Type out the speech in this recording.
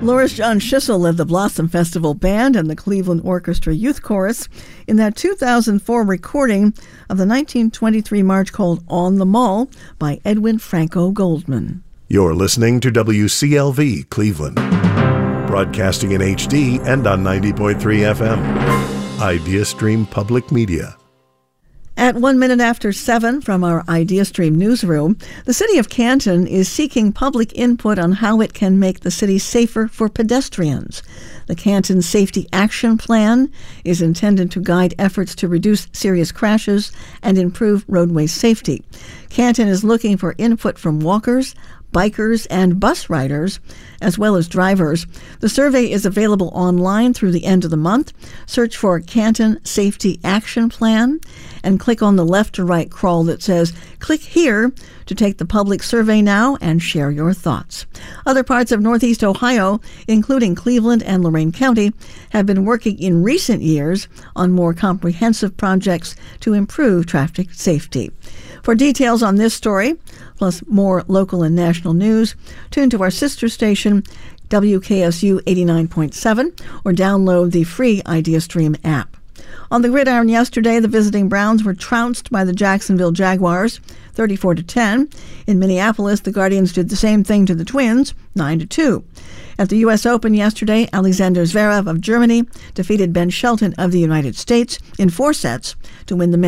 Loris John Schissel led the Blossom Festival Band and the Cleveland Orchestra Youth Chorus in that 2004 recording of the 1923 march called On the Mall by Edwin Franco Goldman. You're listening to WCLV Cleveland, broadcasting in HD and on 90.3 FM. IdeaStream Public Media. At 1 minute after 7 from our IdeaStream newsroom, the City of Canton is seeking public input on how it can make the city safer for pedestrians. The Canton Safety Action Plan is intended to guide efforts to reduce serious crashes and improve roadway safety. Canton is looking for input from walkers, bikers, and bus riders, as well as drivers. The survey is available online through the end of the month. Search for Canton Safety Action Plan and click on the left to right crawl that says, "Click here to take the public survey now and share your thoughts." Other parts of Northeast Ohio, including Cleveland and Lorain County, have been working in recent years on more comprehensive projects to improve traffic safety. For details on this story, plus more local and national news, tune to our sister station, WKSU 89.7, or download the free IdeaStream app. On the gridiron yesterday, the visiting Browns were trounced by the Jacksonville Jaguars, 34-10. In Minneapolis, the Guardians did the same thing to the Twins, 9-2. At the U.S. Open yesterday, Alexander Zverev of Germany defeated Ben Shelton of the United States in 4 sets to win the men's